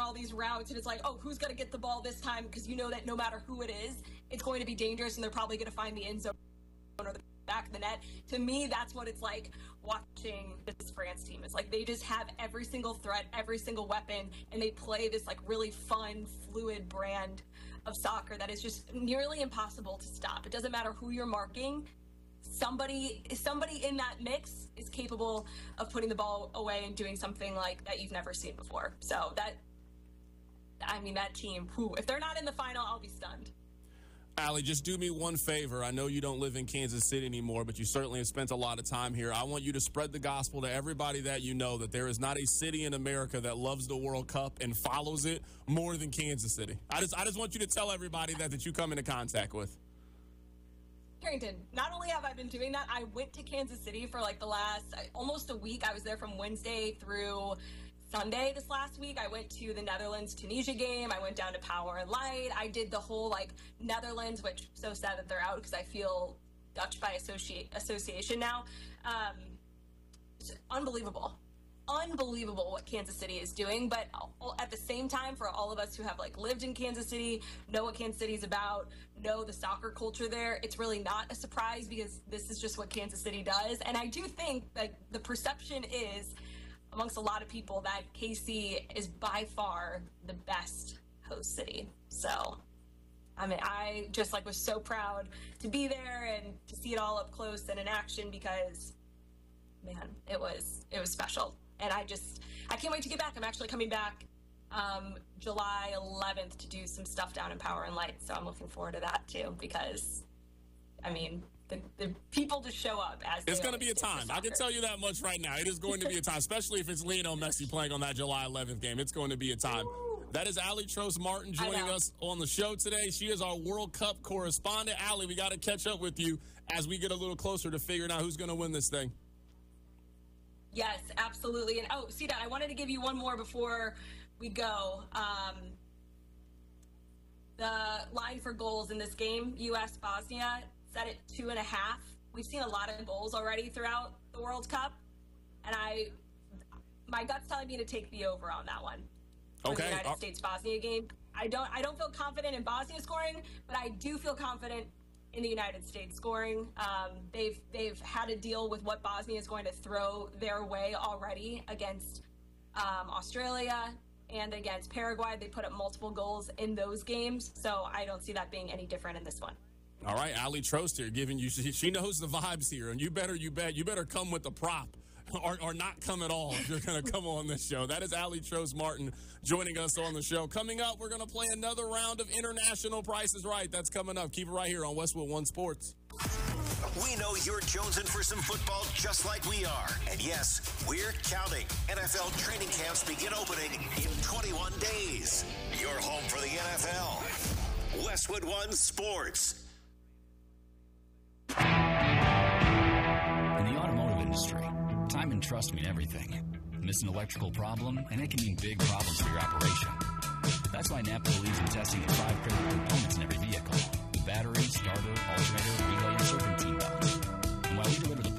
all these routes, and it's like, oh, who's going to get the ball this time? Because you know that no matter who it is, it's going to be dangerous, and they're probably going to find the end zone or the back of the net. To me, that's what it's like watching this France team. It's like they just have every single threat, every single weapon, and they play this like really fun, fluid brand of soccer that is just nearly impossible to stop. It doesn't matter who you're marking. Somebody in that mix is capable of putting the ball away and doing something like that you've never seen before. So that team, if they're not in the final, I'll be stunned. Allie, just do me one favor. I know you don't live in Kansas City anymore, but you certainly have spent a lot of time here. I want you to spread the gospel to everybody that you know that there is not a city in America that loves the World Cup and follows it more than Kansas City. I just want you to tell everybody that you come into contact with. Carrington, not only have I been doing that, I went to Kansas City for like the last almost a week. I was there from Wednesday through Sunday this last week. I went to the Netherlands-Tunisia game. I went down to Power and Light. I did the whole like Netherlands, which so sad that they're out because I feel Dutch by association now. It's unbelievable what Kansas City is doing. But at the same time, for all of us who have like lived in Kansas City, know what Kansas City is about, know the soccer culture there, it's really not a surprise because this is just what Kansas City does. And I do think that the perception is amongst a lot of people that KC is by far the best host city. So, I mean, I just like was so proud to be there and to see it all up close and in action because, man, it was special. And I can't wait to get back. I'm actually coming back July 11th to do some stuff down in Power and Light. So I'm looking forward to that too because, I mean, the people just show up as it's going to be a time. I can tell you that much right now. It is going to be a time, especially if it's Lionel Messi playing on that July 11th game. It's going to be a time. Ooh. That is Aly Trost-Martin joining us on the show today. She is our World Cup correspondent. Aly, we got to catch up with you as we get a little closer to figuring out who's going to win this thing. Yes, absolutely. And Sita, I wanted to give you one more before we go. The line for goals in this game, U.S.-Bosnia, set at 2.5. We've seen a lot of goals already throughout the World Cup, and my gut's telling me to take the over on that one. Okay. The United States-Bosnia game. I don't feel confident in Bosnia scoring, but I do feel confident in the United States scoring. They've had to deal with what Bosnia is going to throw their way already against Australia and against Paraguay. They put up multiple goals in those games, so I don't see that being any different in this one. All right, Aly Trost here giving you, she knows the vibes here, and you better come with the prop or not come at all if you're going to come on this show. That is Aly Trost-Martin joining us on the show. Coming up, we're going to play another round of International Price is Right. That's coming up. Keep it right here on Westwood One Sports. We know you're jonesing for some football just like we are. And yes, we're counting. NFL training camps begin opening in 21 days. Your home for the NFL. Westwood One Sports. In the automotive industry, time and trust mean everything. Miss an electrical problem, and it can mean big problems for your operation. That's why NAPA believes in testing for 5 critical components in every vehicle: the battery, starter, alternator, relay, and serpentine belt. And while we deliver the